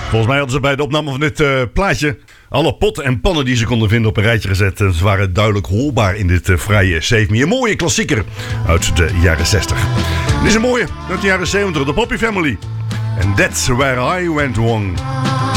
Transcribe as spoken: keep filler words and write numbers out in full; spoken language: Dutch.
Volgens mij hadden ze bij de opname van dit uh, plaatje alle potten en pannen die ze konden vinden op een rijtje gezet. En ze waren duidelijk hoorbaar in dit uh, vrije Save Me. Een mooie klassieker uit de jaren zestig. Dit is een mooie uit de jaren zeventig, de Poppy Family. And that's where I went wrong.